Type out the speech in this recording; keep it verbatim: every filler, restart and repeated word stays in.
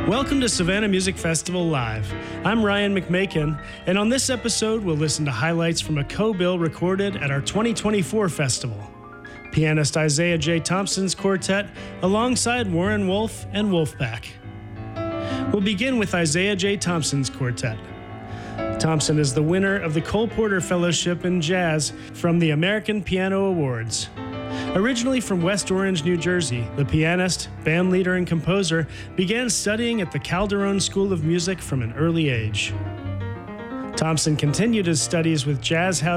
Welcome to Savannah Music Festival Live. I'm Ryan McMakin, and on this episode, we'll listen to highlights from a co-bill recorded at our twenty twenty-four festival. Pianist Isaiah J. Thompson's quartet alongside Warren Wolf and Wolfpack. We'll begin with Isaiah J. Thompson's quartet. Thompson is the winner of the Cole Porter Fellowship in Jazz from the American Piano Awards. Originally from West Orange, New Jersey, the pianist, bandleader, and composer began studying at the Calderone School of Music from an early age. Thompson continued his studies with jazz house